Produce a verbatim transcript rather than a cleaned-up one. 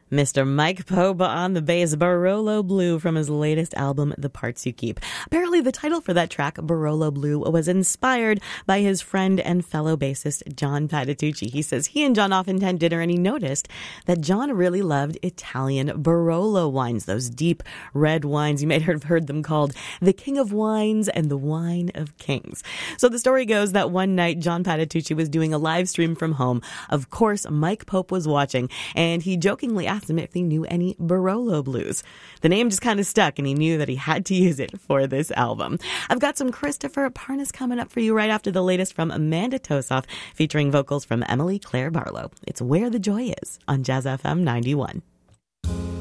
Mister Mike Pope on the bass, Barolo Blue from his latest album, The Parts You Keep. Apparently the title for that track, Barolo Blue, was inspired by his friend and fellow bassist John Patitucci. He says he and John often had dinner and he noticed that John really loved Italian Barolo wines, those deep red wines. You may have heard them called the King of Wines and the Wine of Kings. So the story goes that one night John Patitucci was doing a live stream from home. Of course, Mike Pope was watching, and he jokingly asked him if he knew any Barolo blues. The name just kind of stuck, and he knew that he had to use it for this album. I've got some Christopher Parnas coming up for you right after the latest from Amanda Tosoff, featuring vocals from Emily Claire Barlow. It's Where the Joy Is on Jazz F M ninety-one.